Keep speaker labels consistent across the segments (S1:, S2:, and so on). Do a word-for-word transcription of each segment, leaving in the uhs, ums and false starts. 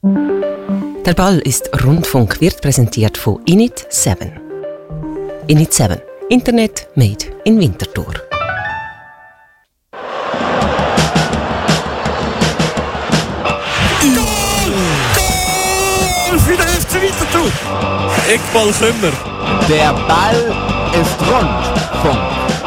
S1: Der Ball ist Rundfunk wird präsentiert von Init sieben. Init sieben. Internet made in Winterthur.
S2: Goal für den F C Winterthur! Eckball Kümmer.
S3: Der Ball ist Rundfunk.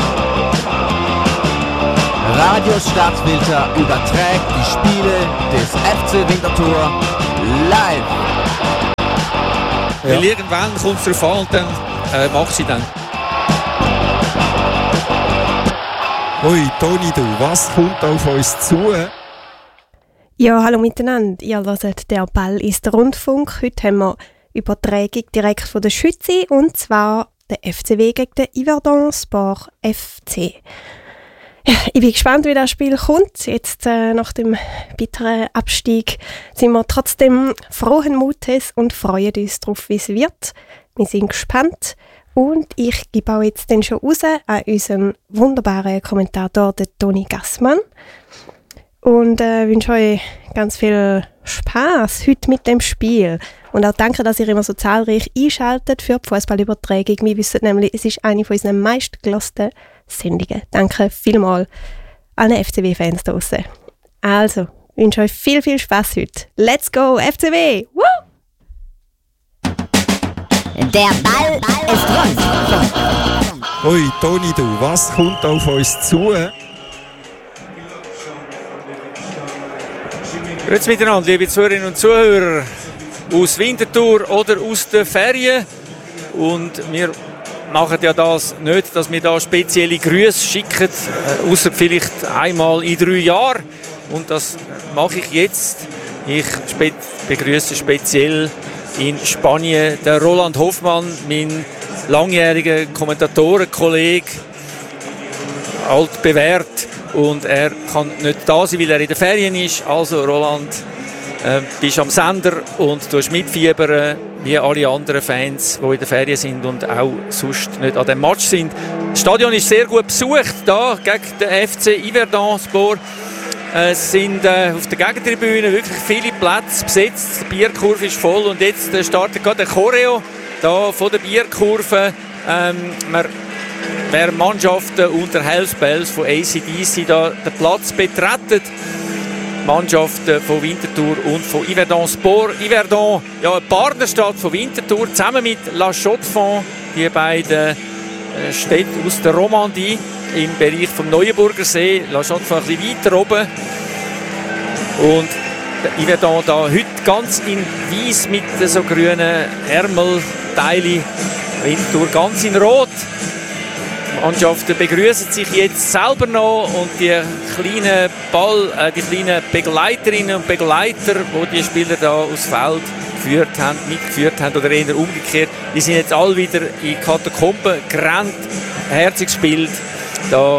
S3: Radio Staatsfilter überträgt die Spiele des F C Winterthur live.
S2: Ja. Weil irgendwann kommt es drauf an und dann äh, macht sie dann. Ui, Toni, du, was kommt auf uns zu?
S4: Ja, hallo miteinander. Ihr hört «Der Ball ist der Rundfunk». Heute haben wir Übertragung direkt von der Schützi und zwar der F C W gegen den Yverdon Sport F C. Ja, ich bin gespannt, wie das Spiel kommt. Jetzt äh, nach dem bitteren Abstieg sind wir trotzdem frohen Mutes und freuen uns darauf, wie es wird. Wir sind gespannt und ich gebe auch jetzt dann schon raus an unseren wunderbaren Kommentator, den Toni Gassmann. Und äh, wünsche euch ganz viel Spaß heute mit dem Spiel. Und auch danke, dass ihr immer so zahlreich einschaltet für die Fußballübertragung. Wir wissen nämlich, es ist eine von unseren meistgehörten Sendungen. Danke vielmals an den F C W-Fans draussen. Also, ich wünsche euch viel, viel Spaß heute. Let's go, F C W! Woo!
S5: Der Ball ist rund.
S2: Ui, Toni, du, was kommt auf uns zu? Grüezi miteinander, liebe Zuhörerinnen und Zuhörer aus Winterthur oder aus den Ferien. Und wir machen ja das nicht, dass wir da spezielle Grüße schicken, äh, außer vielleicht einmal in drei Jahren. Und das mache ich jetzt. Ich spe- begrüße speziell in Spanien den Roland Hoffmann, mein langjähriger Kommentatorenkollege, altbewährt. Und er kann nicht da sein, weil er in den Ferien ist. Also Roland, äh, bist am Sender und tust mitfiebern, wie alle anderen Fans, die in den Ferien sind und auch sonst nicht an dem Match sind. Das Stadion ist sehr gut besucht, da gegen den F C Yverdon Sport. Es sind äh, auf der Gegentribüne wirklich viele Plätze besetzt. Die Bierkurve ist voll und jetzt äh, startet gerade der Choreo da von der Bierkurve. Ähm, wir Wer Mannschaften unter Hells Bells von A C D C da den Platz betreten, Mannschaften von Winterthur und von Yverdon Sport. Yverdon, ja, eine Partnerstadt von Winterthur, zusammen mit La Chaux-de-Fonds, die beiden Städte aus der Romandie im Bereich vom Neuenburger See. La Chaux-de-Fonds ein bisschen weiter oben. Und Yverdon da heute ganz in weiß mit so grünen Ärmelteilen. Winterthur ganz in rot. Die Mannschaften begrüßen sich jetzt selber noch und die kleinen Ball, äh, die kleinen Begleiterinnen und Begleiter, die die Spieler da aufs Feld geführt haben, mitgeführt haben oder eher umgekehrt, die sind jetzt alle wieder in Katakomben gerannt, herzig gespielt. Da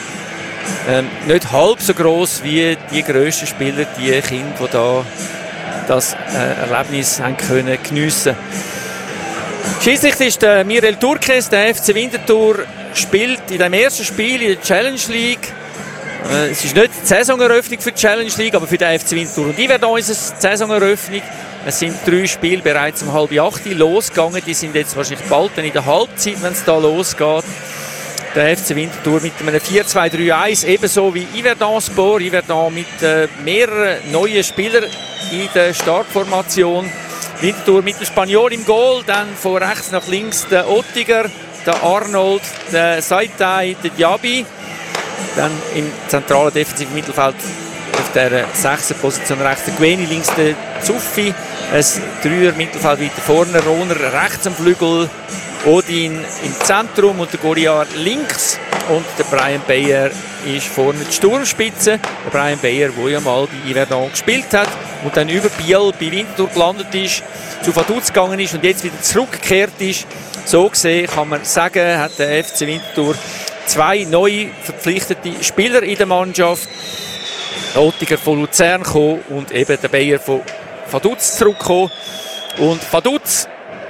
S2: ähm, nicht halb so gross wie die grössten Spieler, die Kinder, die da das äh, Erlebnis haben können geniessen. Schiedsrichter ist der Mirel Turkes, der F C Winterthur spielt in dem ersten Spiel in der Challenge League. Äh, es ist nicht die Saisoneröffnung für die Challenge League, aber für den F C Winterthur und Yverdon ist es die Saisoneröffnung. Es sind drei Spiele bereits um halb acht losgegangen. Die sind jetzt wahrscheinlich bald dann in der Halbzeit, wenn es da losgeht. Der F C Winterthur mit einem vier zwei drei eins, ebenso wie Yverdon Sport. Yverdon mit äh, mehreren neuen Spielern in der Startformation. Winterthur mit dem Spaniol im Goal, dann von rechts nach links der Ottiger, der Arnold, der Saitai, der Diaby. Dann im zentralen defensiven Mittelfeld auf der sechsten Position rechts der Gweni, links der Zuffi. Ein Dreier-Mittelfeld weiter vorne, Rohner rechts am Flügel, Odin im Zentrum und der Goriar links. Und der Brian Bayer ist vorne die Sturmspitze. Der Brian Bayer, der ja mal bei Yverdon gespielt hat und dann über Biel bei Winterthur gelandet ist, zu Vaduz gegangen ist und jetzt wieder zurückgekehrt ist. So gesehen kann man sagen, hat der F C Winterthur zwei neu verpflichtete Spieler in der Mannschaft. Der Ottiger von Luzern gekommen und eben der Bayer von Vaduz zurückgekommen. Und Vaduz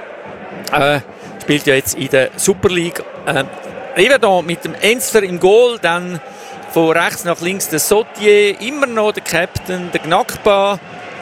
S2: äh, spielt ja jetzt in der Super League. Äh, Yverdon mit dem Enster im Goal, dann von rechts nach links der Sautier, immer noch der Captain, der Gnakba,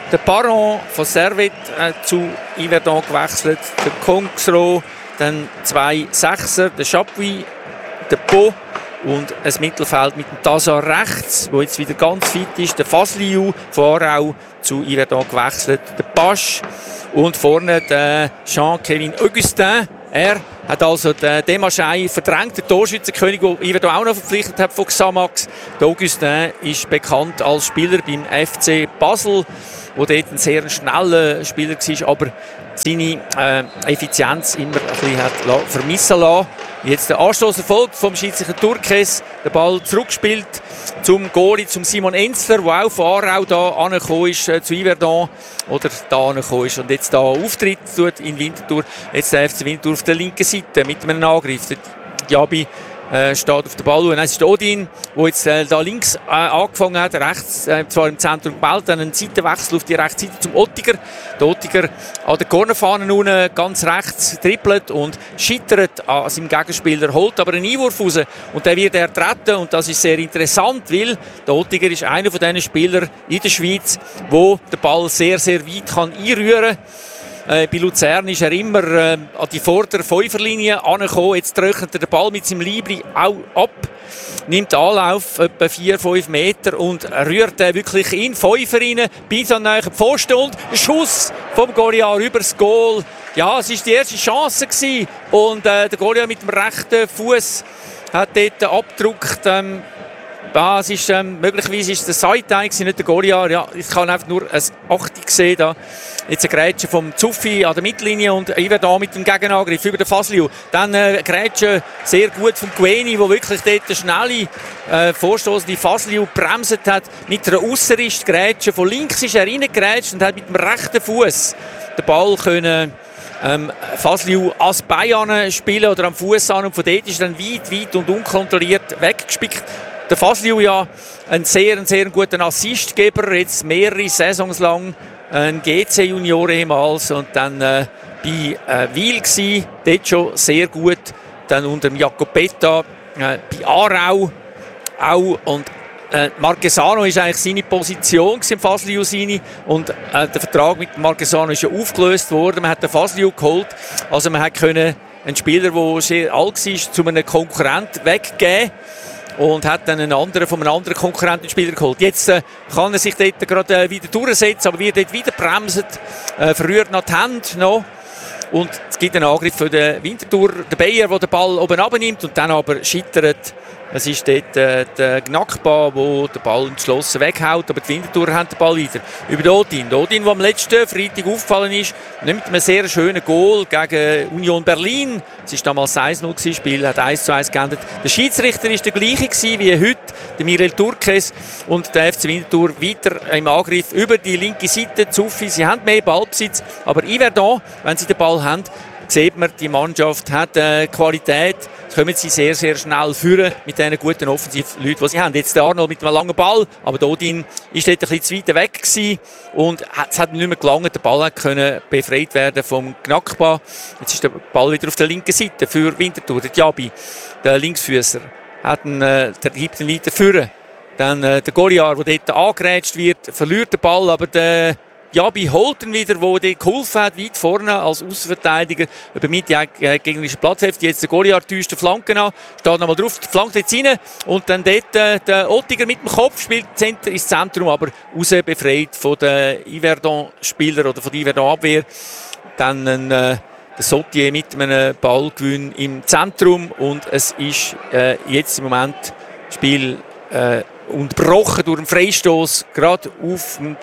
S2: der Parent von Servette äh, zu Yverdon gewechselt, der Kongsro, dann zwei Sechser, der Chapuis, der Po und ein Mittelfeld mit dem Tazar rechts, wo jetzt wieder ganz fit ist, der Fasliou von Aarau zu Yverdon gewechselt, der Pasch und vorne der Jean-Kevin Augustin. Er hat also den Demaschei verdrängt, den Torschützenkönig, den Yverdon auch noch verpflichtet hat von Xamax. Der Augustin ist bekannt als Spieler beim F C Basel, wo dort ein sehr schneller Spieler war, aber seine äh, Effizienz immer ein bisschen hat vermissen lassen. Jetzt der Anstoß erfolgt vom Schiedsrichter Turkes, der Ball zurückspielt zum Goalie, zum Simon Enzler, der auch von Aarau da angekommen ist, äh, zu Yverdon, oder da angekommen ist und jetzt da auftritt tut in Winterthur. Jetzt der F C Winterthur auf der linken Seite mit einem Angriff. Der Diaby äh, steht auf der Ball. Und es ist Odin, der jetzt äh, da links äh, angefangen hat, rechts, äh, zwar im Zentrum geballt, dann einen Seitenwechsel auf die rechte Seite zum Ottiger. Der Ottiger an der Cornerfahne unten ganz rechts trippelt und scheitert an seinem Gegenspieler, holt aber einen Einwurf raus und der wird ertreten und das ist sehr interessant, weil der Ottiger ist einer von diesen Spielern in der Schweiz, wo der Ball sehr, sehr weit kann einrühren kann. Äh, bei Luzern ist er immer äh, an die Vorder-Fünferlinie angekommen. Jetzt drückt er den Ball mit seinem Libri auch ab, nimmt Anlauf, etwa vier, fünf Meter und rührt den wirklich in Fünfer rein, bis an den Pfosten und ein Schuss vom Goliath über das Goal. Ja, es war die erste Chance gewesen. Und äh, der Goliath mit dem rechten Fuß hat dort abgedruckt. Ähm, Ja, es ist, ähm, möglicherweise ist der Seitei, nicht der Goliath. Ja, ich kann einfach nur ein Achtung sehen. Da. Jetzt ein Grätsche vom Zuffi an der Mittellinie und Yverdon mit dem Gegenangriff über den Fasliou. Dann äh, ein Grätsche sehr gut vom Gueni, der wirklich dort eine schnelle, äh, vorstoßende Fasliou bremset hat. Mit einer Ausserrist-Grätsche. Von links ist er reingegrätscht und hat mit dem rechten Fuß den Ball können Ähm, Fasliou als Bein spielen oder am Fuß an und von dort ist er dann weit, weit und unkontrolliert weggespickt. Der Fasliou ja ein sehr, ein sehr guter Assistgeber, jetzt mehrere Saisons lang, ein G C-Junior ehemals und dann äh, bei äh, Wil gsi, dort schon sehr gut, dann unter dem Jacopetta, äh, bei Aarau auch und Äh, Marquesano ist eigentlich seine Position im Fasliou seine und äh, der Vertrag mit Marquesano ist ja aufgelöst worden. Man hat den Fasliou geholt, also man hat können einen Spieler, der sehr alt war, zu einem Konkurrent weggeben und hat dann einen anderen von einem anderen Konkurrenten Spieler geholt. Jetzt äh, kann er sich dort gerade äh, wieder durchsetzen, aber wird dort wieder bremset, äh, verrührt noch die Hände noch. Und es gibt einen Angriff für den Winterthur, der Bayer, der den Ball oben abnimmt und dann aber scheitert. Es ist dort äh, der Gnackball, der den Ball entschlossen weghaut, aber die Winterthur haben den Ball wieder. Über den Odin. Der Odin, der am letzten Freitag aufgefallen ist, nimmt einem sehr schönen Goal gegen Union Berlin. Es war damals eins null das Spiel, hat eins zu eins geändert. Der Schiedsrichter war der gleiche gewesen wie heute, der Mirel Turkes. Und der F C Winterthur weiter im Angriff über die linke Seite. Zuffi, sie haben mehr Ballbesitz, aber Yverdon, wenn sie den Ball haben, sieht man, die Mannschaft hat äh, Qualität. Jetzt kommen sie sehr, sehr schnell führen mit diesen guten Offensivleuten, die sie haben. Jetzt der Arnold mit einem langen Ball, aber der Odin ist dort ein bisschen zu weit weg gewesen und es hat nicht mehr gelangt. Der Ball konnte befreit werden vom Knackball. Jetzt ist der Ball wieder auf der linken Seite für Winterthur. Der Diaby, der Linksfüßer, hat einen, äh, der gibt den Leiter führen. Dann äh, der Goliath, der dort angerätscht wird, verliert den Ball, aber der Diaby holt ihn wieder, wo der geholfen hat, weit vorne als Außenverteidiger, über Mitte äh, gegnerische Platzhälfte. Jetzt der Goliath täuscht die Flanken an, steht nochmal drauf, die Flanke jetzt rein und dann dort äh, der Ottiger mit dem Kopf spielt Center ins Zentrum, aber raus befreit von den Yverdon-Spielern oder von der Yverdon-Abwehr. Dann ein, äh, der Sautier mit einem Ballgewinn im Zentrum und es ist äh, jetzt im Moment das Spiel äh, unterbrochen durch einen Freistoß, gerade auf dem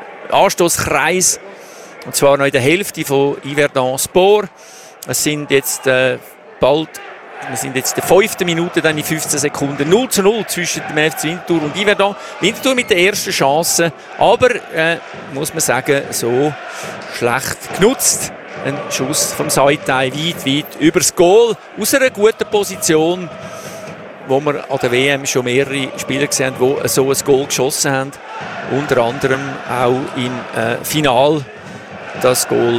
S2: Anstoßkreis, und zwar noch in der Hälfte von Yverdon Sport. Es sind jetzt äh, bald, wir sind jetzt in der fünften Minute, dann in fünfzehn Sekunden null zu null zwischen dem F C Winterthur und Yverdon. Winterthur mit der ersten Chance, aber äh, muss man sagen, so schlecht genutzt. Ein Schuss vom Seitei weit, weit übers Goal, aus einer guten Position, wo wir an der W M schon mehrere Spieler gesehen haben, die so ein Goal geschossen haben. Unter anderem auch im äh, Final das Goal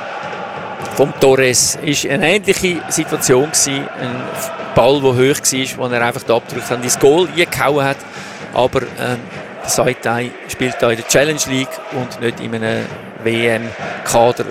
S2: vom Torres. Es war eine ähnliche Situation gewesen. Ein Ball, der hoch war, wo er einfach abgedrückt hat, ins Goal eingehauen hat. Aber äh, Der Saitai spielt da in der Challenge League und nicht in einem W M-Kader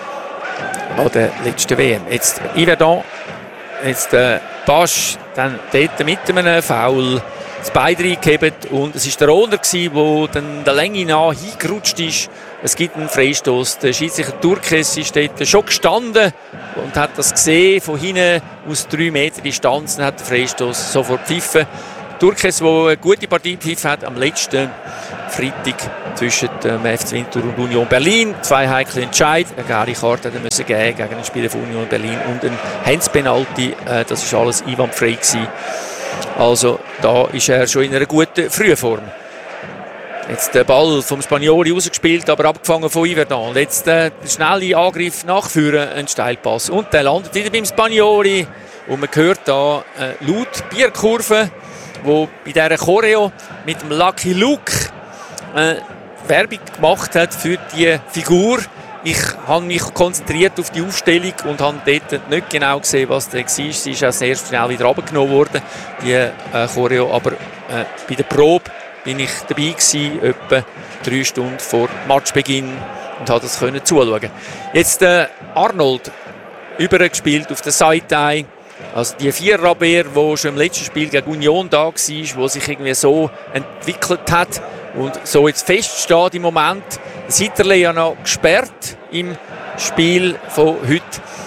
S2: an der letzten W M. Jetzt Yverdon, jetzt der äh, Basch, dann dort mit einem Foul das Bein reingehebt und es war der Rohner, der dann der Länge nach hingerutscht ist. Es gibt einen Freistoß. Der Schiedsrichter Turkes ist dort schon gestanden und hat das gesehen von hinten aus drei Meter Distanz und hat den Freistoß sofort gepfiffen. Turkes, der eine gute Partie gepfiffen hat am letzten Freitag zwischen dem F C Winterthur und Union Berlin. Zwei heikle Entscheid. Eine gelbe Karte hätte müssen geben gegen den Spieler von Union Berlin und ein Hands-Penalty. Das war alles einwandfrei gewesen. Also da ist er schon in einer guten Frühform. Jetzt der Ball vom Spagnoli rausgespielt, aber abgefangen von Yverdon. Und jetzt äh, der schnelle Angriff nachführen, ein Steilpass. Und der landet wieder beim Spagnoli. Und man hört da äh, laut Bierkurve, wo bei dieser Choreo mit dem Lucky Luke äh, Werbung gemacht hat für die Figur. Ich habe mich konzentriert auf die Aufstellung und habe dort nicht genau gesehen, was da war. Sie ist auch sehr schnell wieder runtergenommen worden, die äh, Choreo. Aber äh, bei der Probe bin ich dabei gewesen, etwa drei Stunden vor Matchbeginn und habe das können zuschauen. Jetzt äh, Arnold übergespielt auf der Saitai. Also die Viererabwehr, die schon im letzten Spiel gegen Union da war, die sich irgendwie so entwickelt hat und so jetzt feststeht im Moment. Sitterle ja noch gesperrt im Spiel von heute.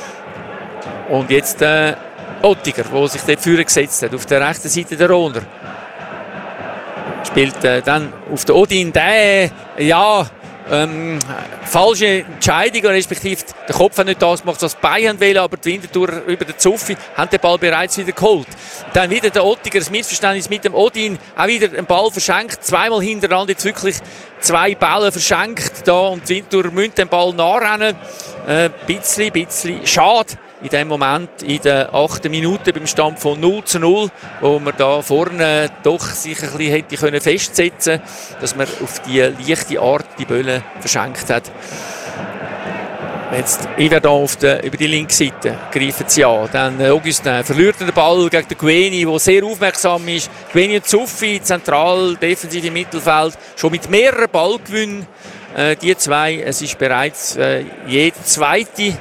S2: Und jetzt äh, Ottiger, der sich dort vorne gesetzt hat, auf der rechten Seite der Rohner. Spielt äh, dann auf der Odin, der, ja, ähm, falsche Entscheidung, respektive der Kopf hat nicht das gemacht, was die Beine wollen, aber die Winterthur über den Zuffi haben den Ball bereits wieder geholt. Dann wieder der Ottiger, das Missverständnis mit dem Odin, auch wieder einen Ball verschenkt, zweimal hintereinander jetzt wirklich zwei Bälle verschenkt da und die Winterthur müssen den Ball nachrennen. Ein äh, bisschen, bisschen schade in dem Moment, in der achten Minute beim Stand von null zu null, wo man da vorne doch sich ein bisschen hätte können festsetzen können, dass man auf die leichte Art die Bälle verschenkt hat. Jetzt Yverdon auf der, über die linke Seite greifen sie an. Dann Augustin verliert den Ball gegen den Gueni, der sehr aufmerksam ist. Gueni und Zuffi, zentral, defensiv im Mittelfeld, schon mit mehreren Ballgewinnen. Äh, die zwei, es ist bereits äh, jeder zweite.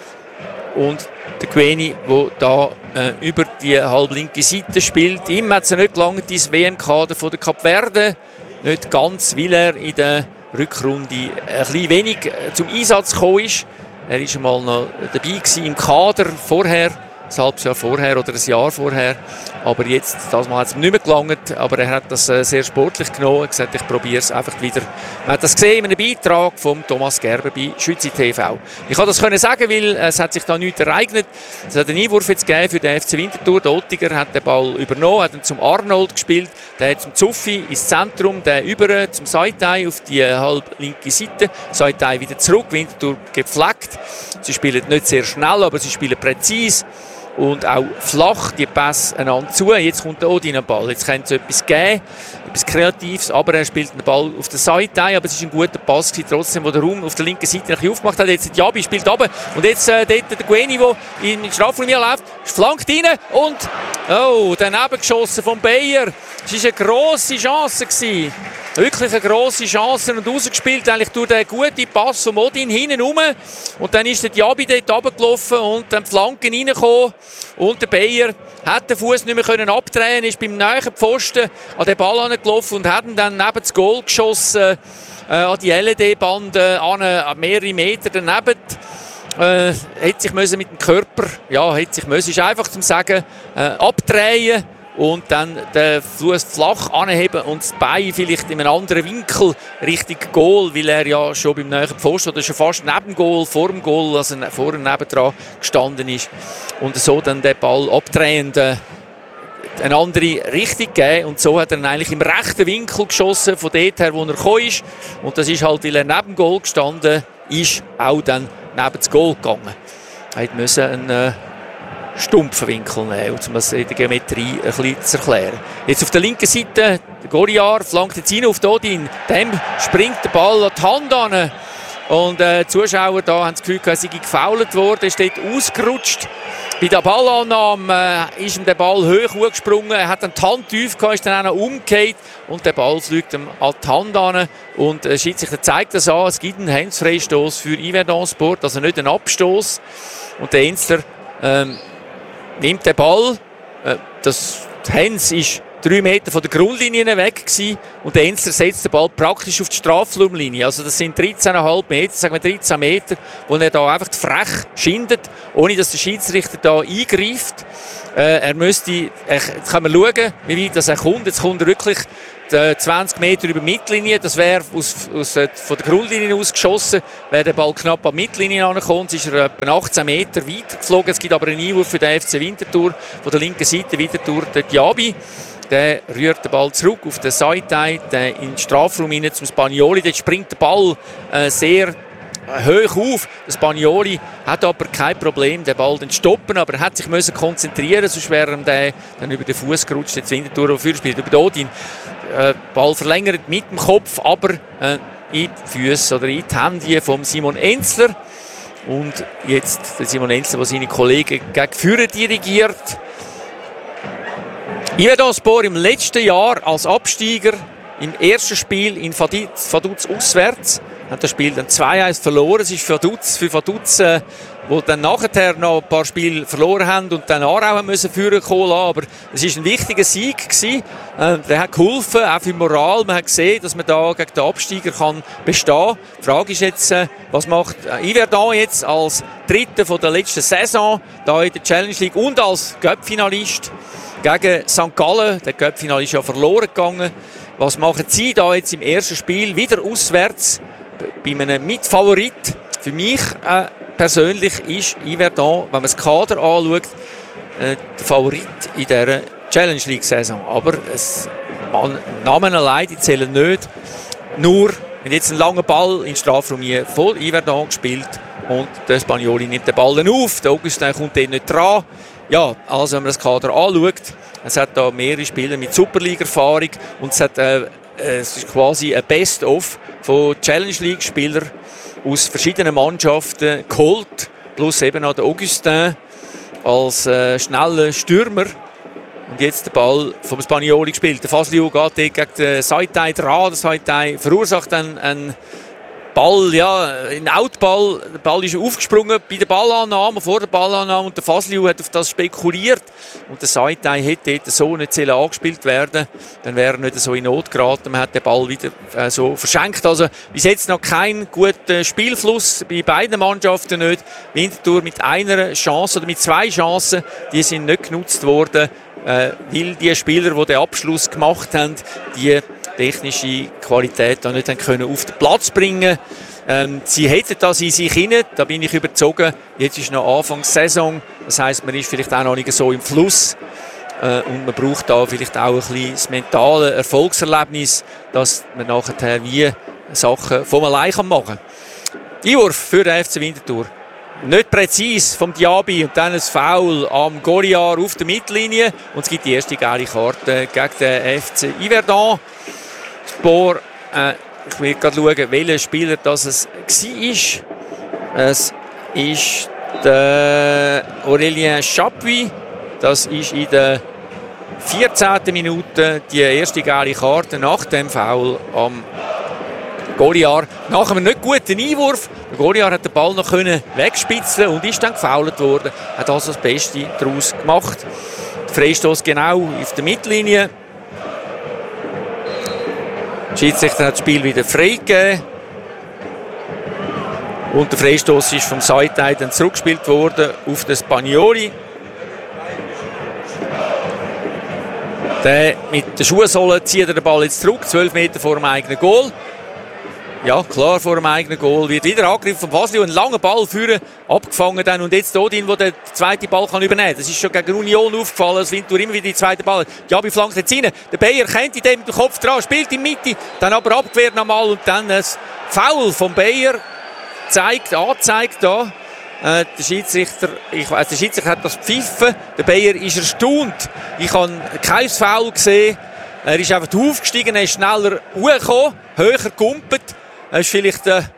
S2: Und der Gueni, der da äh, über die halblinke Seite spielt. Ihm hat es nicht gelangt, ins W M-Kader von der Kap Verde. Nicht ganz, weil er in der Rückrunde ein bisschen wenig zum Einsatz gekommen ist. Er war mal noch dabei gewesen im Kader vorher, ein halbes Jahr vorher oder ein Jahr vorher. Aber jetzt, das Mal hat es ihm nicht mehr gelangt, aber er hat das äh, sehr sportlich genommen. Er hat gesagt, ich probiere es einfach wieder. Man hat das gesehen in einem Beitrag von Thomas Gerber bei Schützi T V. Ich kann das können sagen, weil es hat sich da nichts ereignet. Es hat einen Einwurf jetzt gegeben für den F C Winterthur. Der Ottiger hat den Ball übernommen, hat ihn zum Arnold gespielt, der hat zum Zuffi ins Zentrum, der über zum Saitai auf die halb linke Seite. Saitai wieder zurück, Winterthur gepflegt. Sie spielen nicht sehr schnell, aber sie spielen präzise. Und auch flach die Pässe einander zu. Jetzt kommt der Odin am Ball. Jetzt könnte es etwas geben, etwas Kreatives, aber er spielt den Ball auf der Seite ein. Aber es ist ein guter Pass gewesen, trotzdem, wo der Raum auf der linken Seite ein bisschen aufgemacht hat. Jetzt der Jabi spielt runter. Und jetzt äh, dort der Gueni, der in den Strafraum läuft, flankt rein und oh, daneben geschossen vom Bayer. Es war eine grosse Chance gewesen. Wirklich eine grosse Chance und rausgespielt eigentlich durch den guten Pass von Odin hinten rum. Und dann ist der Diaby dort runtergelaufen und dann die Flanken reingekommen. Und der Bayer hat den Fuß nicht mehr können abdrehen, ist beim nahen Pfosten an den Ball angelaufen und hat ihn dann neben das Goal geschossen, äh, an die L E D-Bande, an, an mehrere Meter daneben. Äh, hätte sich müssen mit dem Körper, ja, hätte sich müssen, ist einfach zum Sagen, äh, abdrehen. Und dann den Fuß flach anheben und das Bein vielleicht in einem anderen Winkel Richtung Goal, weil er ja schon beim nächsten Pfosten oder schon fast neben dem Goal, vor dem Goal, also vorher nebendran gestanden ist. Und so dann den Ball abdrehend äh, eine andere Richtung gegeben. Und so hat er ihn eigentlich im rechten Winkel geschossen, von dort her, wo er gekommen ist. Und das ist halt, weil er neben dem Goal gestanden ist, auch dann neben das Goal gegangen. Er musste einen äh, stumpfen Winkel nehmen, um das in der Geometrie ein bisschen zu erklären. Jetzt auf der linken Seite, der Goriar flankt jetzt rein auf Odin. Dem springt der Ball an die Hand an. Und äh, die Zuschauer da haben das Gefühl, er sei gefoult worden, ist dort ausgerutscht. Bei der Ballannahme äh, ist ihm der Ball hoch hochgesprungen, er hat dann die Hand tief gehabt, ist dann auch noch umgekehrt und der Ball fliegt ihm an die Hand an. Und der Schiedsrichter zeigt das an, es gibt einen Handsfreistoß für Yverdon Sport, also nicht einen Abstoß. Und der Enzler ähm, nimmt den Ball, äh, das Hands ist drei Meter von der Grundlinie weg gewesen, und der Enzler setzt den Ball praktisch auf die Strafraumlinie. Also das sind dreizehn Komma fünf Meter, sagen wir dreizehn Meter, wo er da einfach frech schindet, ohne dass der Schiedsrichter da eingreift. Äh, er müsste, er, jetzt kann man schauen, wie weit das er kommt. Jetzt kommt er wirklich zwanzig Meter über die Mittellinie. Das wäre aus, aus, von der Grundlinie aus geschossen. Wäre der Ball knapp an die Mittellinie angekommen, ist er etwa achtzehn Meter weiter geflogen. Es gibt aber einen Einwurf für den F C Winterthur. Von der linken Seite Winterthur der Diaby. Der rührt den Ball zurück auf den Seite, in den Strafraum hinein zum Spagnoli. Dort springt der Ball äh, sehr hoch auf. Der Spagnoli hat aber kein Problem, den Ball zu stoppen, aber er hat sich müssen konzentrieren, sonst wäre ihm der dann über den Fuß gerutscht. Jetzt Winterthur auf spielt über Odin. Äh, Ball verlängert mit dem Kopf, aber äh, in die Füße oder in die Hände von Simon Enzler. Und jetzt der Simon Enzler, der seine Kollegen gegen Führer dirigiert. Yverdon Sport im letzten Jahr als Absteiger im ersten Spiel in Vaduz auswärts. Hat das Spiel dann zwei eins verloren. Es ist für Vaduz, für Vaduz äh, die dann nachher noch ein paar Spiele verloren haben und dann Aarau müssen führen kommen. Aber es war ein wichtiger Sieg gewesen. Äh, der hat geholfen, auch für Moral. Man hat gesehen, dass man da gegen den Absteiger kann bestehen kann. Die Frage ist jetzt, äh, was macht äh, Yverdon jetzt als Dritter von der letzten Saison da in der Challenge League und als Cup-Finalist gegen Sankt Gallen. Der Cup-Final ist ja verloren gegangen. Was machen Sie da jetzt im ersten Spiel wieder auswärts bei einem Mitfavorit? Für mich äh, persönlich ist Yverdon, wenn man das Kader anschaut, äh, der Favorit in dieser Challenge League-Saison. Aber es, man, Namen allein die zählen nicht. Nur, wenn jetzt ein langer Ball in den Strafraum hier voll Yverdon gespielt und der Spagnoli nimmt den Ball dann auf, der Augustin kommt den nicht dran. Ja, also wenn man das Kader anschaut, es hat da mehrere Spieler mit Superliga-Erfahrung und es, hat, äh, es ist quasi ein Best-of von Challenge League-Spielern aus verschiedenen Mannschaften geholt, plus eben auch der Augustin als äh, schneller Stürmer. Und jetzt der Ball vom Spagnoli gespielt. Der Fasliu geht gegen den Saitai dran. Der Saitai verursacht einen, einen Ball, ja, ein Outball. Der Ball ist aufgesprungen bei der Ballannahme, vor der Ballannahme, und der Fasliu hat auf das spekuliert. Und der Saitai hätte dort so nicht angespielt werden, dann wäre er nicht so in Not geraten. Man hat den Ball wieder äh, so verschenkt. Also bis jetzt noch kein guter Spielfluss bei beiden Mannschaften nicht. Winterthur mit einer Chance oder mit zwei Chancen, die sind nicht genutzt worden, äh, weil die Spieler, die den Abschluss gemacht haben, die technische Qualität da nicht haben können auf den Platz bringen. Ähm, sie hätten das in sich hinein, da bin ich überzogen. Jetzt ist noch Anfang Saison, das heisst, man ist vielleicht auch noch nicht so im Fluss äh, und man braucht da vielleicht auch ein bisschen das mentale Erfolgserlebnis, dass man nachher wie Sachen von allein machen kann. Einwurf für den F C Winterthur. Nicht präzise vom Diaby und dann ein Foul am Goliar auf der Mittellinie und es gibt die erste gelbe Karte gegen den F C Yverdon Sport. Äh, ich will gerade schauen, welcher Spieler das es war. Es ist der Aurélien Chapuis. Das ist in der vierzehnten Minute die erste gelbe Karte nach dem Foul am Goliar. Nach einem nicht guten Einwurf. Der Goliar hat den Ball noch wegspitzeln und ist dann gefoult worden. Hat also das Beste daraus gemacht. Der Freistoß genau auf der Mittellinie. Der Schiedsrichter hat das Spiel wieder freigegeben. Und der Freistoß ist vom Saitai dann zurückgespielt worden auf den Spagnoli. Der mit der Schuhsohle zieht er den Ball jetzt zurück, zwölf Meter vor dem eigenen Goal. Ja, klar, vor dem eigenen Goal wird wieder angegriffen von Fasliu. Ein langer Ball führen, abgefangen dann. Und jetzt Odin, der den zweiten Ball kann übernehmen kann. Das ist schon gegen Union aufgefallen, dass Winterthur immer wieder die zweite Ball. Jabi flankt jetzt rein. Der Bayer kennt in dem mit dem Kopf dran, spielt in die Mitte, dann aber abgewehrt nochmal und dann ein Foul vom Bayer zeigt, anzeigt da. Äh, der Schiedsrichter, ich weiss, der Schiedsrichter hat das pfiffen. Der Bayer ist erstaunt. Ich habe kein Foul gesehen. Er ist einfach aufgestiegen, er ist schneller hochgekommen, höher gegumpelt. Er ist vielleicht äh,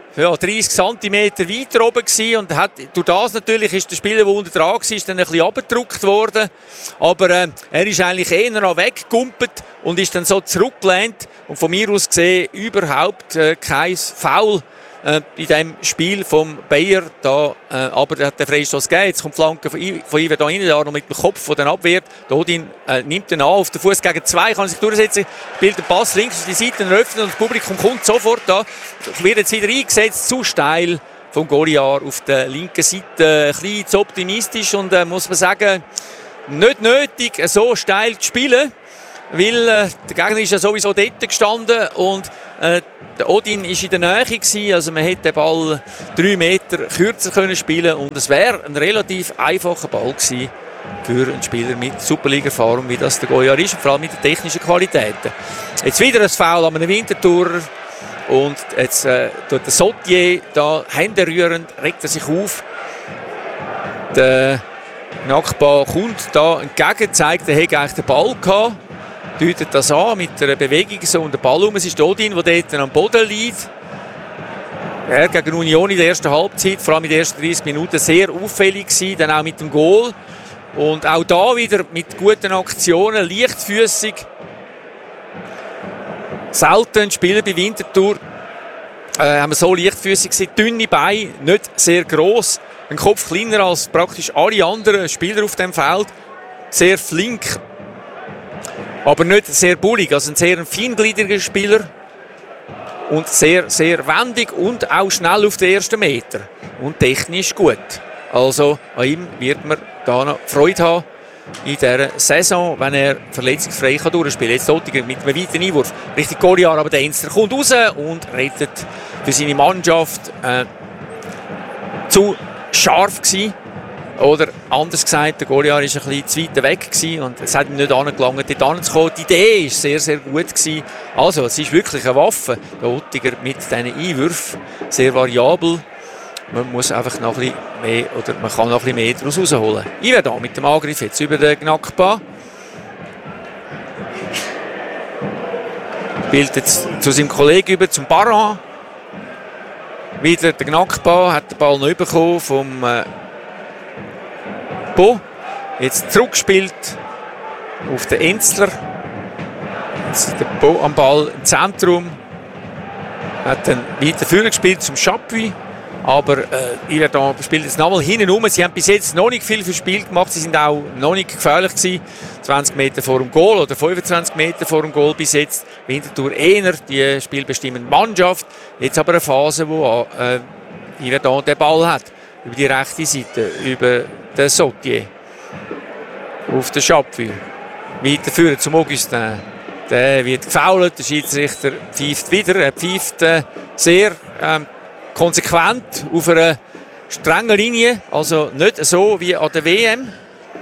S2: ja, dreißig Zentimeter weiter oben gewesen und hat, durch das natürlich ist der Spieler, der unten dran war, dann ein bisschen abgedrückt worden. Aber äh, er ist eigentlich eher noch weggegumpelt und ist dann so zurückgelehnt. Und von mir aus gesehen überhaupt äh, kein Foul äh, in diesem Spiel vom Bayer. Da, äh, aber er hat den Freistoß gegeben. Jetzt kommt die Flanke von, I- von Ivan da rein, da noch mit dem Kopf, der dann abwehrt. Odin äh, nimmt den an, auf den Fuß gegen zwei, kann sich durchsetzen, spielt den Pass links auf die Seite, öffnet und das Publikum kommt sofort da. Wird jetzt wieder eingesetzt, zu steil vom Goliath auf der linken Seite. Ein bisschen zu optimistisch und äh, muss man sagen, nicht nötig, so steil zu spielen. Weil äh, der Gegner ist ja sowieso dort gestanden und äh, der Odin war in der Nähe gewesen, also man hätte den Ball drei Meter kürzer können spielen und es wäre ein relativ einfacher Ball gewesen für einen Spieler mit Superliga-Erfahrung, wie das der Goyar ist, und vor allem mit den technischen Qualitäten. Jetzt wieder ein Foul an einem Winterthurer und jetzt äh, tut der Sautier da händerührend, regt er sich auf. Der Nachbar kommt da entgegen, zeigt, er hätte eigentlich den Ball gehabt. Deutet das an mit einer Bewegung so um den Ball herum. Es ist Odin, der dort am Boden liegt. Er gegen Union in der ersten Halbzeit, vor allem in den ersten dreißig Minuten, sehr auffällig gewesen, dann auch mit dem Goal. Und auch da wieder mit guten Aktionen, leichtfüßig. Selten Spieler bei Winterthur äh, haben wir so leichtfüßig gesehen, dünne Beine, nicht sehr gross, ein Kopf kleiner als praktisch alle anderen Spieler auf dem Feld, sehr flink. Aber nicht sehr bullig, also ein sehr feingliedriger Spieler und sehr, sehr wendig und auch schnell auf den ersten Meter und technisch gut. Also an ihm wird man da noch Freude haben in dieser Saison, wenn er verletzungsfrei kann durchspielen kann. Jetzt Oettinger mit einem weiten Einwurf Richtung Goliath, aber der Enster kommt raus und rettet für seine Mannschaft. Äh, zu scharf gewesen. Oder anders gesagt, der Goliath war ein bisschen zu weit weg gewesen und es hat ihm nicht angelangt, dort hinzukommen. Die Idee war sehr, sehr gut gewesen. Also, es ist wirklich eine Waffe. Der Oettinger mit diesen Einwürfen, sehr variabel. Man muss einfach noch ein bisschen mehr, oder man kann noch ein bisschen mehr daraus rausholen. Ich werde da mit dem Angriff jetzt über den Gnakpa. Spielt jetzt zu seinem Kollegen über, zum Baran. Wieder der Gnakpa, hat den Ball noch bekommen vom äh, Bo. Jetzt zurückgespielt auf den Enzler. Jetzt der Bo am Ball im Zentrum. Hat dann weiter vorne gespielt zum Chapuis. Aber äh, Yverdon spielt jetzt nochmal hinten rum. Sie haben bis jetzt noch nicht viel für Spiel gemacht. Sie sind auch noch nicht gefährlich gewesen. zwanzig Meter vor dem Goal oder fünfundzwanzig Meter vor dem Goal bis jetzt. Winterthur eher die spielbestimmende Mannschaft. Jetzt aber eine Phase, wo äh, Yverdon den Ball hat. Über die rechte Seite, über den Sautier. Auf den Chapuis. Weiter führen zum Augustin. Der wird gefoult. Der Schiedsrichter pfeift wieder. Er pfeift äh, sehr äh, konsequent auf einer strengen Linie. Also nicht so wie an der W M.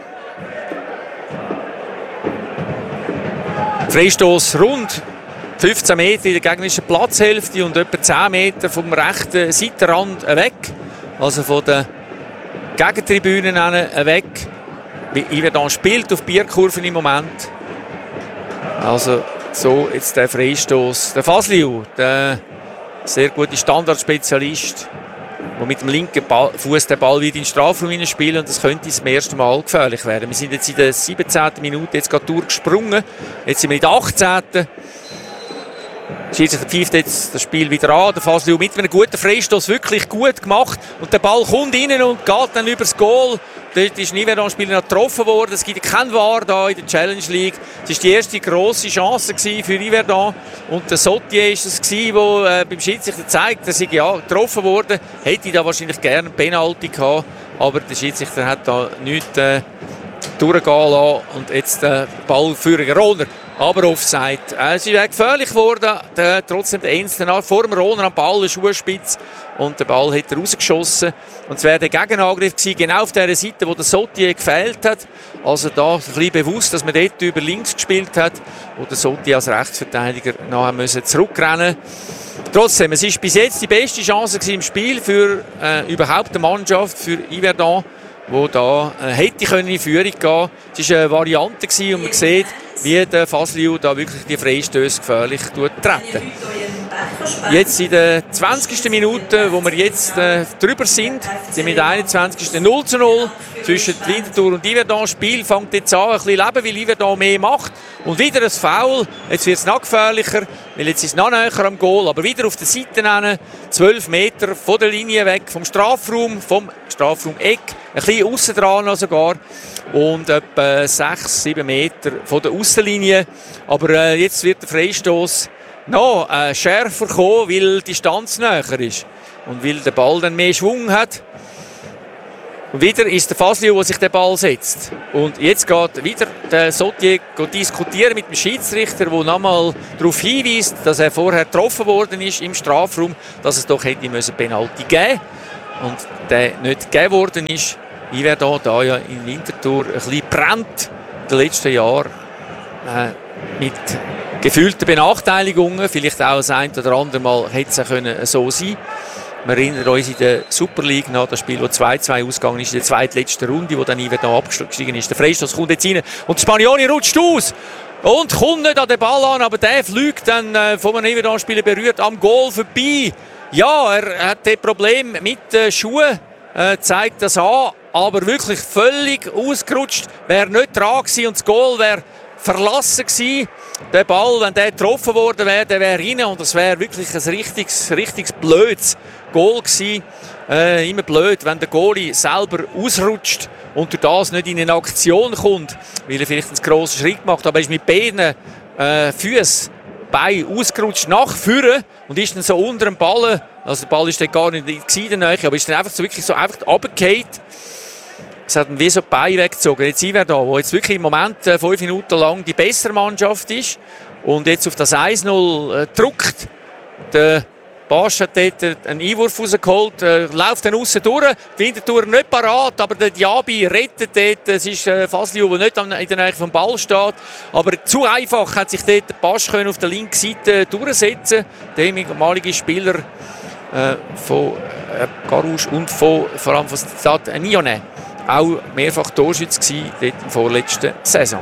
S2: Freistoß rund fünfzehn Meter in der gegnerischen Platzhälfte und etwa zehn Meter vom rechten Seitenrand weg. Also von den Gegentribünen weg. Wie Yverdon spielt auf Bierkurven im Moment. Also so jetzt der Freistoß. Der Fasliu, der sehr guter Standardspezialist, der mit dem linken Fuß den Ball wieder in den Strafraum spielt und das könnte zum ersten Mal gefährlich werden. Wir sind jetzt in der siebzehnten Minute jetzt gerade durchgesprungen. Jetzt sind wir in der achtzehnten Der Schiedsrichter pfeift jetzt das Spiel wieder an. Der Fasliu mit einem guten Freistoß wirklich gut gemacht und der Ball kommt rein und geht dann übers Goal. Dort ist ein Yverdon-Spieler noch getroffen worden. Es gibt keinen V A R da in der Challenge League. Es war die erste grosse Chance für Yverdon. Und der Sautier war es, der äh, beim Schiedsrichter zeigt, dass er ja getroffen wurde. Hätte da wahrscheinlich gerne einen Penalty gehabt. Aber der Schiedsrichter hat da nichts äh, durchgehen lassen. Und jetzt der äh, Ball für Rohner. Aber Offside. Äh, es ist gefährlich geworden. Der, trotzdem der Enster vor dem Rohner am Ball, eine Schuhspitze. Und der Ball hat er rausgeschossen. Und es wäre der Gegenangriff gewesen, genau auf der Seite, wo der Sautier gefehlt hat. Also da ein bisschen bewusst, dass man dort über links gespielt hat, wo der Sautier als Rechtsverteidiger nachher müssen zurückrennen musste. Trotzdem, es war bis jetzt die beste Chance im Spiel für äh, überhaupt eine Mannschaft, für Yverdon, wo da äh, hätte können in Führung gehen. Es war eine Variante gewesen, und man sieht, wie der Fasliu da wirklich die Freistöße gefährlich treten. Jetzt in der zwanzigsten Minute, wo wir jetzt äh, drüber sind, sind wir in der einundzwanzigsten null zu null zwischen Winterthur und Yverdon. Das Spiel fängt jetzt an, ein bisschen leben, weil Yverdon mehr macht. Und wieder ein Foul. Jetzt wird es noch gefährlicher, weil jetzt ist es noch näher am Goal. Aber wieder auf der Seite hin, zwölf Meter von der Linie weg, vom Strafraum, vom Strafraum-Eck. Ein bisschen aussen dran noch sogar. Und etwa sechs, sieben Meter von der Aussenlinie. Aber äh, jetzt wird der Freistoß noch äh, schärfer kommen, weil die Distanz näher ist. Und weil der Ball dann mehr Schwung hat. Und wieder ist der Fasliu, der sich den Ball setzt. Und jetzt geht wieder der Sautier diskutieren mit dem Schiedsrichter, der nochmal darauf hinweist, dass er vorher getroffen worden ist im Strafraum, dass es doch hätte müssen Penalty geben. Und der nicht gegeben worden ist. Ich werde da, da ja in Winterthur ein bisschen brennt in den letzten Jahren äh, mit gefühlten Benachteiligungen. Vielleicht auch das ein oder andere Mal hätte es ja können so sein. Wir erinnern uns in der Super League nach das Spiel, das zwei zwei ausgegangen ist, in der zweitletzten Runde, wo dann Yverdon abgestiegen ist. Der Freistoß kommt jetzt rein und Spagnoli rutscht aus und kommt nicht an den Ball an, aber der fliegt dann äh, von einem Yverdon-Spieler berührt am Goal vorbei. Ja, er hat das Problem mit den Schuhen, äh, zeigt das an, aber wirklich völlig ausgerutscht. Wäre nicht dran gewesen und das Goal wäre verlassen gewesen. Der Ball, wenn der getroffen worden wäre, der wäre rein und das wäre wirklich ein richtiges, richtiges blödes Goal gewesen. Äh, immer blöd, wenn der Goalie selber ausrutscht und durch das nicht in eine Aktion kommt, weil er vielleicht einen grossen Schritt macht, aber er ist mit beiden äh, Füßen, Beinen ausgerutscht nach vorne und ist dann so unter dem Ball, also der Ball ist dann gar nicht in der Nähe, aber ist dann einfach so wirklich so einfach runtergefallen. Es hat ihn wie so die Beine weggezogen. Jetzt sind wir da, wo jetzt wirklich im Moment äh, fünf Minuten lang die bessere Mannschaft ist und jetzt auf das eins null äh, drückt. Der Barsch hat dort einen Einwurf rausgeholt, äh, läuft dann aussen durch. Die Winterthur nicht parat, aber der Diaby rettet dort. Es ist äh, Fasliu, der nicht in der Nähe vom Ball steht. Aber zu einfach hat sich dort der Barsch auf der linken Seite durchsetzen. Der ehemalige Spieler äh, von äh, Carouge und von, vor allem von Stade Nyonnais. Auch mehrfach Torschütze gewesen, dort in der vorletzten Saison.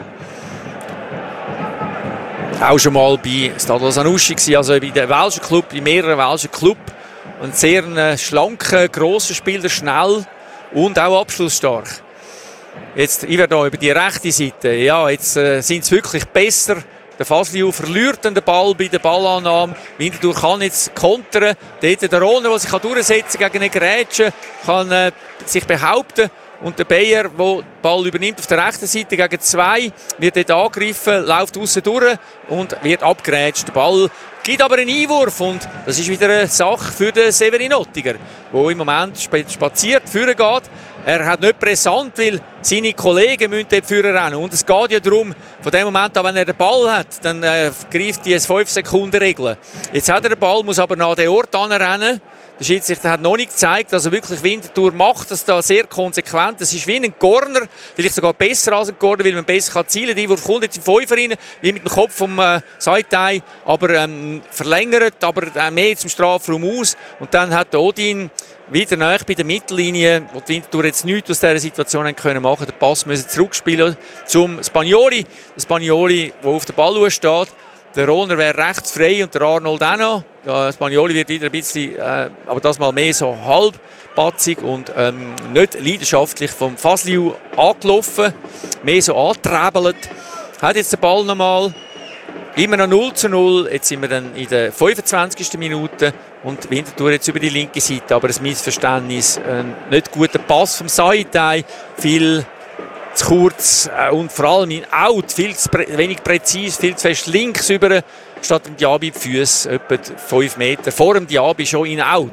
S2: Auch schon mal bei Stade Sanussi, also bei dem welschen Club, bei mehreren welschen Clubs. Ein sehr äh, schlanker, grosser Spieler, schnell und auch abschlussstark. Jetzt Yverdon über die rechte Seite. Ja, jetzt äh, sind es wirklich besser. Der Fasliu verliert den Ball bei der Ballannahme. Winterthur kann jetzt kontern. Dort der Rohner, der sich durchsetzen kann gegen eine Grätsche, kann äh, sich behaupten. Und der Bayer, der den Ball übernimmt auf der rechten Seite gegen zwei, wird dort angegriffen, läuft aussen durch und wird abgerätscht. Der Ball gibt aber einen Einwurf und das ist wieder eine Sache für den Severin Ottiger, der im Moment spaziert, führen geht. Er hat nicht brisant, weil seine Kollegen müssen dort führen rennen. Und es geht ja darum, von dem Moment an, wenn er den Ball hat, dann äh, greift die fünf Sekunden Regel. Jetzt hat er den Ball, muss aber nach dem Ort anrennen. Der Schiedsrichter hat noch nicht gezeigt, dass er wirklich Winterthur macht, das da sehr konsequent. Das ist wie ein Corner, vielleicht sogar besser als ein Corner, weil man besser zielen kann. Die Wurf kommt jetzt in Fünfer rein, wie mit dem Kopf vom äh, Saitai, aber ähm, verlängert, aber äh, mehr zum Strafraum aus. Und dann hat der Odin wieder nahe bei der Mittellinie, wo die Winterthur jetzt nichts aus dieser Situation haben können machen. Der Pass müssen zurückspielen zum Spagnoli. Der Spagnoli, der auf der Ball steht. Der Rohner wäre rechts frei und der Arnold auch noch. Der Spagnoli wird wieder ein bisschen, äh, aber das mal mehr so halbpatzig und ähm, nicht leidenschaftlich vom Fasliu angelaufen. Mehr so angeträbelt. Hat jetzt den Ball nochmal. Immer noch null zu null. Jetzt sind wir dann in der fünfundzwanzigsten Minute und Winterthur jetzt über die linke Seite. Aber ein Missverständnis. Ein nicht guter Pass vom Saitai. Viel zu kurz und vor allem in Out, viel zu prä- wenig präzise, viel zu fest links über, statt dem Diaby die Füße etwa fünf Meter vor dem Diaby schon in Out.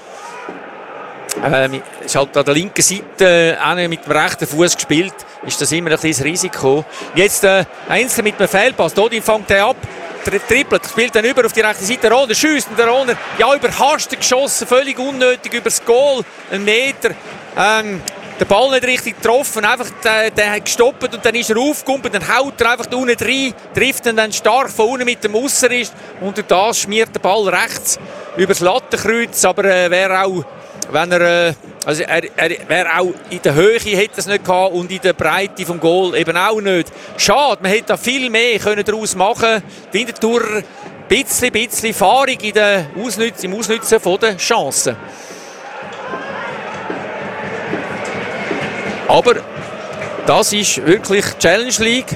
S2: Ähm, ist halt an der linken Seite äh, mit dem rechten Fuß gespielt, ist das immer ein kleines Risiko. Jetzt äh, Einzel mit einem Fehlpass, Dodin fängt er ab, trippelt, spielt dann über auf die rechte Seite, Rohner schiesst und der Rohner, ja, überhastet geschossen, völlig unnötig übers Goal, einen Meter. Ähm, Der Ball nicht richtig getroffen, einfach der, der hat gestoppt und dann ist er aufgekommen, dann haut er einfach da unten rein, trifft ihn dann stark von unten mit dem Ausserrist und durch das schmiert der Ball rechts übers Lattenkreuz, aber äh, wäre auch, wenn er, äh, also er, er wäre auch in der Höhe hätte es nicht gehabt und in der Breite vom Goal eben auch nicht. Schade, man hätte da viel mehr können daraus machen. Die Winterthur bisschen, bisschen Erfahrung in der Ausnütz- im Ausnutzen von der Chancen. Aber das ist wirklich Challenge League.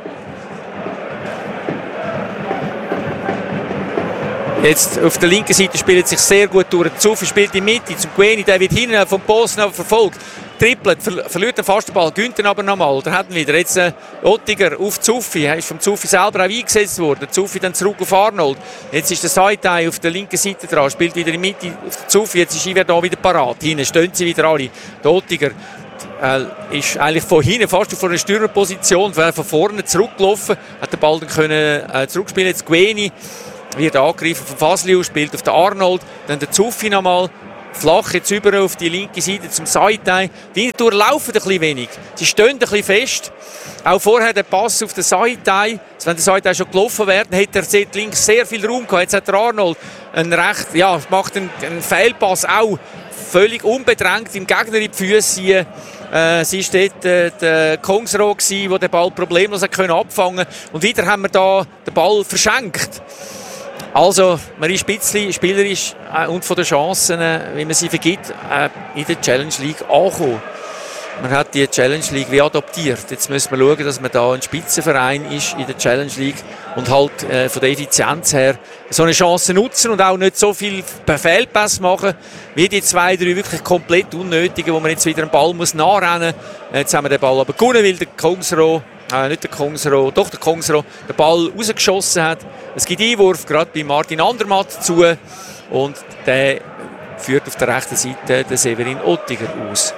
S2: Jetzt auf der linken Seite spielt sich sehr gut durch. Zuffi spielt in die Mitte zum Gueni, der wird hinten vom Posten aber verfolgt. Trippelt, ver verliert den fast den Ball, gönnt ihn aber nochmal. Da hat ihn wieder. Jetzt äh, Ottiger auf Zuffi, er ist vom Zuffi selber auch eingesetzt worden. Zuffi dann zurück auf Arnold. Jetzt ist der Saitai auf der linken Seite dran, spielt wieder in die Mitte auf den Zuffi. Jetzt ist Yverdon wieder parat. Hinten stehen sie wieder alle. Der Ottiger äh, ist eigentlich von hinten fast auf einer Stürmerposition, wäre von vorne zurückgelaufen, hat den Ball dann können äh, zurückspielen. Jetzt Gueni wird angegriffen von Fasliu, spielt auf den Arnold, dann der Zuffi nochmal, flach jetzt über auf die linke Seite zum Saitai. Die Winterthur laufen ein bisschen wenig, sie stehen ein bisschen fest. Auch vorher der Pass auf den Saitai, also wenn der Saitai schon gelaufen wäre, dann hätte er links sehr viel Raum gehabt. Jetzt hat der Arnold einen recht, ja, macht einen, einen Fehlpass auch völlig unbedrängt im Gegner in die Füße ziehen. Äh, sie war dort äh, der Kongsro, der den Ball problemlos abfangen konnte. Und wieder haben wir da den Ball verschenkt. Also, man ist ein bisschen spielerisch äh, und von den Chancen, äh, wie man sie vergibt, äh, in der Challenge League angekommen. Man hat die Challenge League wie adoptiert. Jetzt müssen wir schauen, dass man da ein Spitzenverein ist in der Challenge League und halt äh, von der Effizienz her so eine Chance nutzen und auch nicht so viel Fehlpässe machen, wie die zwei, drei wirklich komplett unnötigen, wo man jetzt wieder einen Ball muss nachrennen muss. Jetzt haben wir den Ball aber gewonnen, weil der Kongsro, äh, nicht der Kongsro, doch der Kongsro, den Ball rausgeschossen hat. Es gibt Einwurf, gerade bei Martin Andermatt zu, und der führt auf der rechten Seite den Severin Ottiger aus.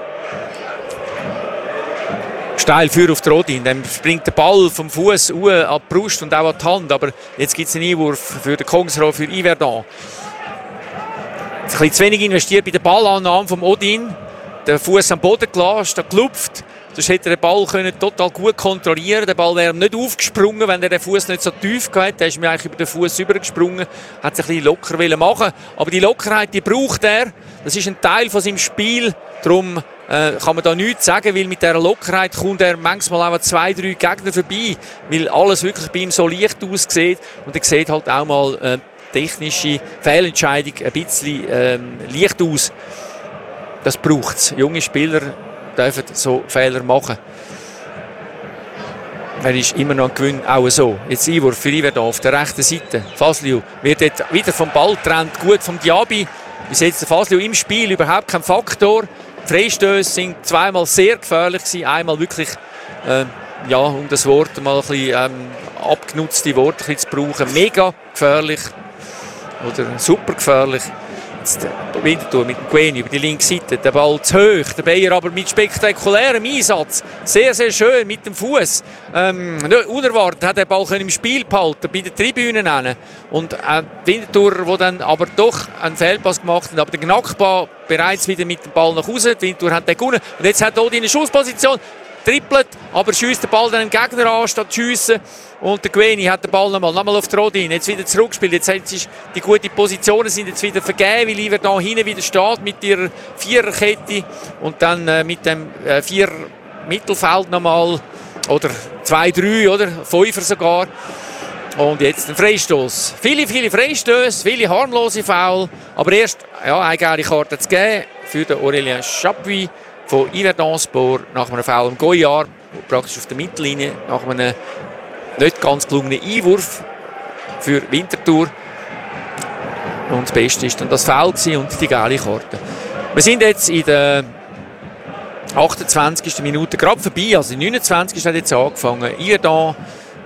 S2: Steil für auf Rodin, dann springt der Ball vom Fuß an die Brust und auch an die Hand, aber jetzt gibt es einen Einwurf für den Kongsro, für Yverdon. Ein bisschen zu wenig investiert bei der Ballannahme vom Odin, der Fuß am Boden gelassen, gelupft. Sonst hätte er den Ball können total gut kontrollieren können. Der Ball wäre nicht aufgesprungen, wenn er den Fuß nicht so tief gehabt. Er ist mir eigentlich über den Fuß übergesprungen, hat es ein bisschen locker machen. Aber die Lockerheit, die braucht er. Das ist ein Teil von seinem Spiel. Darum äh, kann man da nichts sagen, weil mit dieser Lockerheit kommt er manchmal auch an zwei, drei Gegner vorbei, weil alles wirklich bei ihm so leicht aussieht. Und er sieht halt auch mal äh, technische Fehlentscheidung ein bisschen äh, leicht aus. Das braucht es. Junge Spieler dürfen so Fehler machen. Er ist immer noch ein Gewinn, auch so. Jetzt Einwurf für Yverdon auf der rechten Seite. Fasliu wird dort wieder vom Ball getrennt, gut vom Diaby. Bis jetzt der Fasliu im Spiel überhaupt kein Faktor. Die Freistöße sind zweimal sehr gefährlich gewesen, einmal wirklich, äh, ja, um das Wort mal ein bisschen ähm, abgenutzte Worte zu brauchen, mega gefährlich oder super gefährlich. Winterthur mit dem Gueni über die linke Seite, der Ball zu hoch, der Bayer aber mit spektakulärem Einsatz, sehr, sehr schön mit dem Fuß. Ähm, unerwartet hat der Ball im Spiel behalten, bei den Tribünen hin. Und äh, Winterthur, wo dann aber doch einen Fehlpass gemacht hat, aber der Knackball bereits wieder mit dem Ball nach Hause. Die Winterthur hat den gewonnen und jetzt hat Odin eine Schussposition, trippelt, aber schießt den Ball dann dem Gegner an, statt zu schiessen. Und der Gueni hat den Ball nochmal, nochmal auf die Rodin, jetzt wieder zurückgespielt. Jetzt ist die guten Positionen sind jetzt wieder vergeben, weil Yverdon hinten wieder steht mit ihrer Viererkette und dann äh, mit dem äh, Vier Mittelfeld nochmal oder zwei, drei oder Fünfer sogar. Und jetzt ein Freistoß. Viele, viele Freistöße, viele harmlose Foul, aber erst ja, eine gelbe Karte zu geben für den Aurélien Chapuis von Yverdon Sport nach einem Foul im Goyard, praktisch auf der Mittellinie, nach einem nicht ganz gelungenen Einwurf für Winterthur. Und das Beste ist dann das Foul und die gelbe Karte. Wir sind jetzt in der achtundzwanzigsten Minute gerade vorbei, also die neunundzwanzigste hat jetzt angefangen. Yverdon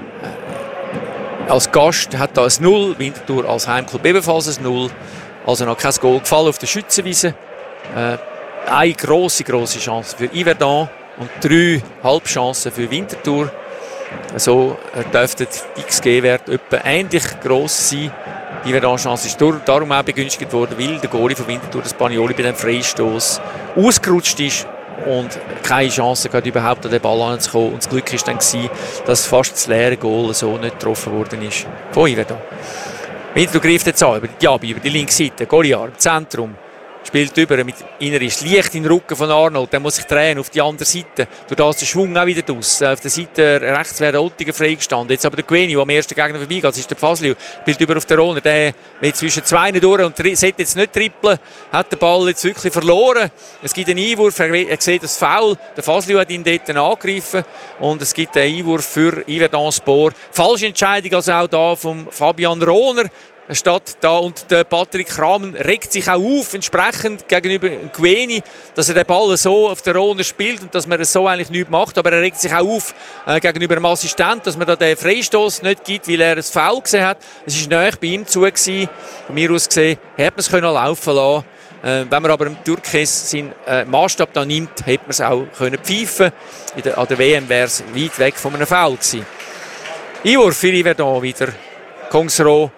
S2: als Gast hat da ein Null, Winterthur als Heimklub ebenfalls ein Null. Also noch kein Goal gefallen auf der Schützenwiese. Äh, eine grosse, grosse Chance für Yverdon und drei Halbchancen für Winterthur. So dürfte die X G-Wert etwa ähnlich gross sein. Die Yverdon-Chance ist darum auch begünstigt worden, weil der Goalie von Winterthur, der Spagnoli, bei dem Freistoß ausgerutscht ist und keine Chance gehabt, überhaupt an den Ball anzukommen. Und das Glück war dann, gewesen, dass fast das leere Goal so nicht getroffen worden ist von Yverdon. Winterthur greift jetzt an, über die Diaby, über die linke Seite, Goliath im Zentrum. spielt über, mit Inner ist leicht in den Rücken von Arnold, der muss sich drehen auf die andere Seite, durch das der Schwung auch wieder draus. Auf der Seite rechts wäre der Ottiger freigestanden, jetzt aber der Gueni, der am ersten Gegner vorbeigeht, das ist der Fasliu, spielt über auf der Roner, der will zwischen zwei durch und sollte jetzt nicht trippeln, hat den Ball jetzt wirklich verloren. Es gibt einen Einwurf, er sieht das Foul, der Fasliu hat ihn dort angegriffen und es gibt einen Einwurf für Yverdon Sport. Falsche Entscheidung also auch da von Fabian Rohner. Statt da und der Patrick Kramen regt sich auch auf, entsprechend gegenüber Gueni, dass er den Ball so auf der Rohner spielt und dass man es so eigentlich nichts macht. Aber er regt sich auch auf äh, gegenüber dem Assistent, dass man da den Freistoß nicht gibt, weil er ein Foul gesehen hat. Es war nahe bei ihm zu gewesen. Von mir aus gesehen, hätte man es können laufen lassen. Äh, wenn man aber im Türkis seinen äh, Maßstab da nimmt, hätte man es auch können pfeifen. In der, an der W M wäre es weit weg von einem Foul gewesen. Einwurf für Yverdon wieder. Kongsro.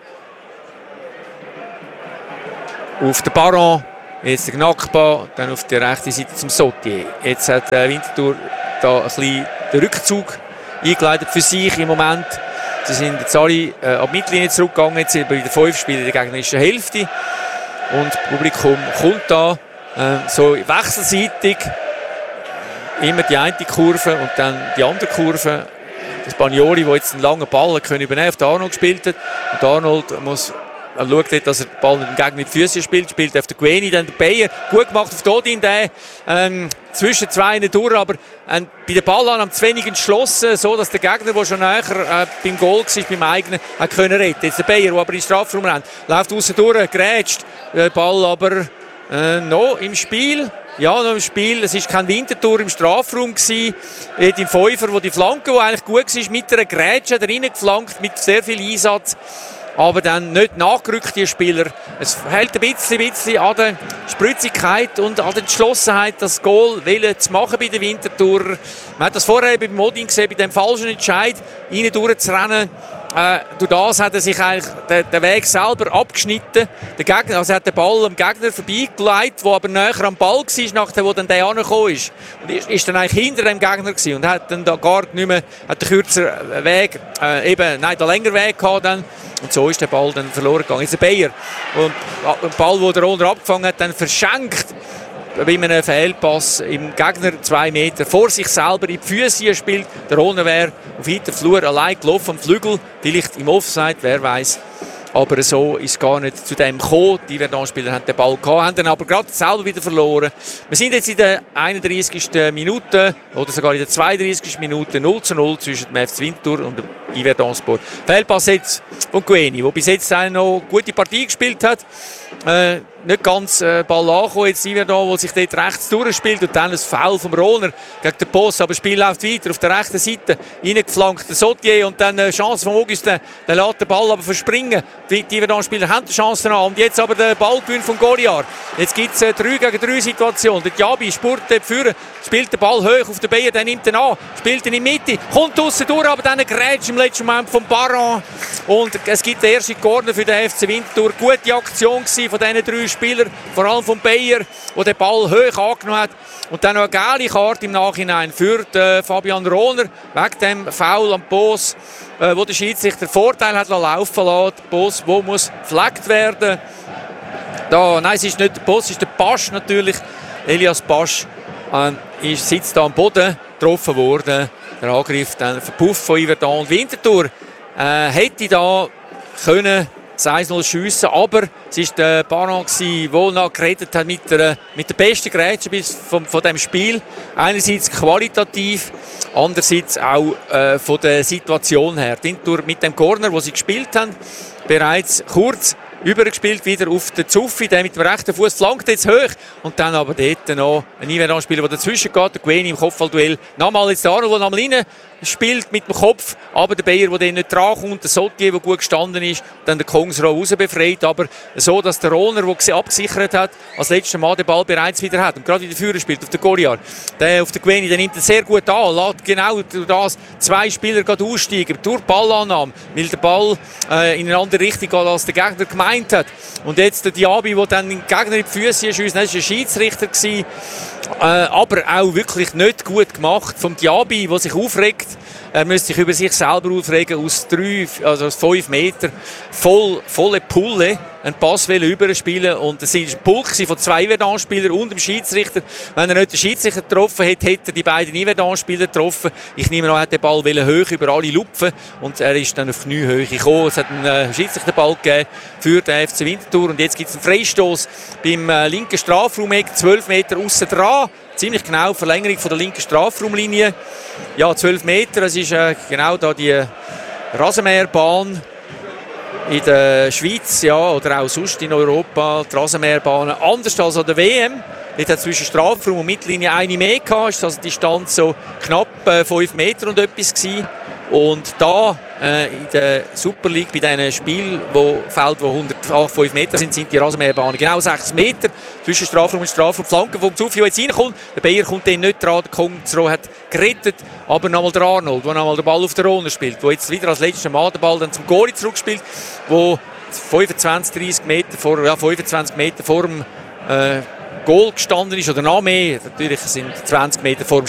S2: Auf den Baron, jetzt der Knackball, dann auf der rechten Seite zum Sautier. Jetzt hat äh, Winterthur da ein bisschen den Rückzug eingeleitet für sich im Moment. Sie sind jetzt alle äh, ab Mittellinie zurückgegangen, jetzt sind bei den fünf Spielen der gegnerischen Hälfte. Und das Publikum kommt da äh, so wechselseitig. Immer die eine Kurve und dann die andere Kurve. Der Spagnoli, der jetzt einen langen Ball können übernehmen, auf den Arnold gespielt hat. Und Arnold muss... Er schaut dort, dass er den Ball mit dem Gegner mit den Füßen spielt, spielt auf den Gueni, dann der Bayer, gut gemacht auf Dodin, der ähm, zwischen zwei durch, aber ähm, bei der Ballannahme zu wenig entschlossen, so dass der Gegner, der schon näher äh, beim Goal war, beim eigenen, hat können retten. Jetzt der Bayer, der aber in den Strafraum rennt, läuft außen durch, grätscht, der Ball aber äh, noch im Spiel. Ja, noch im Spiel. Es war kein Winterthur im Strafraum gewesen. Im Fünfer, wo die Flanke, die eigentlich gut war, mit einer Grätsche reingeflankt, mit sehr viel Einsatz. Aber dann nicht nachgerückt, die Spieler. Es hält ein bisschen, bisschen an der Spritzigkeit und an der Entschlossenheit, das Goal zu machen bei den Winterthur. Man hat das vorher beim Modin gesehen, bei dem falschen Entscheid, rein durchzurennen. Äh, durch das hat er sich eigentlich den, den Weg selber abgeschnitten. Der Gegner, also hat den Ball am Gegner vorbeigeleitet, der aber näher am Ball war, nachdem wo dann der angekommen ist. Und ist, ist dann eigentlich hinter dem Gegner gewesen und hat dann da gar nicht mehr, hat den kürzeren Weg, äh, eben, nein, den längeren Weg gehabt dann. Und so ist der Ball dann verloren gegangen. Jetzt der Bayer. Und der Ball, den der Rohner abgefangen hat, dann verschenkt bei einem Fehlpass im Gegner zwei Meter vor sich selber in die Füße spielt. Der Rohner wäre auf weiter Flur allein gelaufen am Flügel, vielleicht im Offside, wer weiß. Aber so ist es gar nicht zu dem gekommen. Die Yverdon-Spieler haben den Ball gehabt, haben dann aber gerade selber wieder verloren. Wir sind jetzt in der einunddreißigsten Minute oder sogar in der zweiunddreißigsten Minute null zu null zwischen dem F C Winterthur und dem Yverdon Sport. Fehlpass jetzt von Gueni, der bis jetzt noch eine gute Partie gespielt hat. Äh, nicht ganz äh, Ball angekommen, jetzt Yverdon, der sich dort rechts durchspielt und dann ein Foul vom Rohner gegen den Post, aber das Spiel läuft weiter auf der rechten Seite, reingeflankt der Sautier und dann eine Chance von Augustin, der lässt den Ball aber verspringen. Die Yverdon-Spieler haben die Chance an und jetzt aber der Ballgewinn von Goliar. Jetzt gibt es eine drei gegen drei Situation. Der Diaby spurt dort führen, spielt den Ball hoch auf den Bayer, der nimmt ihn an, spielt ihn in die Mitte, kommt draussen durch, aber dann ein Grätsch im letzten Moment vom Baron und es gibt den ersten Corner für den F C Winterthur. Gute Aktion von diesen drei Spielern, vor allem vom Bayer, der den Ball hoch angenommen hat. Und dann noch eine gelbe Karte im Nachhinein für den Fabian Rohner, wegen dem Foul am Boss, äh, wo der Schiedsrichter Vorteil hat laufen lassen. Der Boss, wo muss gefleckt werden. Da, nein, es ist nicht der Boss, es ist der Pasch natürlich. Elias Pasch äh, ist, sitzt da am Boden, getroffen worden. Der Angriff dann verpufft von Yverdon. Und Winterthur äh, hätte da können eins null schiessen, aber es war der Baron, der noch geredet hat mit der, mit der besten Grätsche von, von diesem Spiel. Einerseits qualitativ, andererseits auch äh, von der Situation her. Winterthur mit dem Corner, wo sie gespielt haben, bereits kurz übergespielt wieder auf den Zuffi, der mit dem rechten Fuß flankt jetzt hoch und dann aber dort noch ein Yverdon-Spieler, der dazwischen geht, der Gueni im Kopfballduell. Nochmal jetzt der Arnold, der nochmal rein spielt mit dem Kopf, aber der Bayer, der den nicht drankommt, der Sautier, der gut gestanden ist, dann der Kongsro raus befreit, aber so, dass der Rohner, der abgesichert hat, als letztes Mal den Ball bereits wieder hat und gerade wieder Führer spielt auf den Goliar. Der auf den Gueni, der nimmt ihn sehr gut an, lässt genau durch das zwei Spieler gerade aussteigen, durch Ballannahme, weil der Ball äh, in eine andere Richtung geht, als der Gegner gemeint hat. Und jetzt der Diaby, der dann den Gegner in die Füße schießt, das war ein Schiedsrichter, äh, aber auch wirklich nicht gut gemacht vom Diaby, der sich aufregt. Er müsste sich über sich selber aufregen, aus drei, also aus fünf Meter, voll, volle Pulle. einen Pass überspielen und es war ein Pulk von zwei Verdun-Spielern und dem Schiedsrichter. Wenn er nicht den Schiedsrichter getroffen hätte, hätte er die beiden Verdun-Spieler getroffen. Ich nehme an, er hat den Ball hoch über alle lupfen und er ist dann auf Kniehöhe gekommen. Es hat einen äh, Schiedsrichterball gegeben für den F C Winterthur und jetzt gibt es einen Freistoß beim äh, linken Strafraumeck, zwölf Meter aussen dran. Ziemlich genau Verlängerung von der linken Strafraumlinie. Ja, zwölf Meter, das ist äh, genau da die Rasenmäherbahn in der Schweiz, ja, oder auch sonst in Europa, die Rasenmäherbahnen, anders als an der W M. Dort hat es zwischen Strafraum und Mittellinie eine mehr gehabt, ist also die Distanz so knapp äh, fünf Meter und etwas gewesen. Und da äh, in der Super League, bei diesen Spielen, wo Feld, wo hundertfünf Meter sind, sind die Rasenmäherbahnen genau sechs Meter zwischen Strafraum und Strafraum. Flanken vom Zufio jetzt reinkommt, der Bayer kommt den nicht dran, der Kongzro hat gerettet, aber nochmal der Arnold, der nochmal den Ball auf der Rohner spielt, der jetzt wieder als letzter Mal den Ball dann zum Goalie zurückspielt, wo fünfundzwanzig, dreißig Meter vor, ja, fünfundzwanzig Meter vor dem äh, Goal gestanden ist, oder noch mehr, natürlich sind zwanzig Meter vor dem